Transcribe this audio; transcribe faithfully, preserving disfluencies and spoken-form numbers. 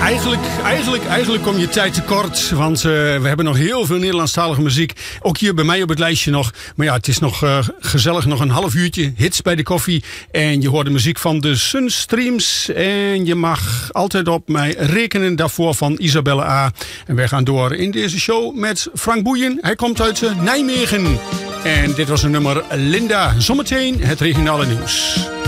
eigenlijk, eigenlijk, eigenlijk kom je tijd tekort. Want uh, we hebben nog heel veel Nederlandstalige muziek. Ook hier bij mij op het lijstje nog. Maar ja, het is nog uh, gezellig. Nog een half uurtje. Hits bij de koffie. En je hoort de muziek van de Sunstreams. En je mag altijd op mij rekenen daarvoor van Isabelle A. En wij gaan door in deze show met Frank Boeien. Hij komt uit uh, Nijmegen. En dit was een nummer Linda. Zometeen het regionale nieuws.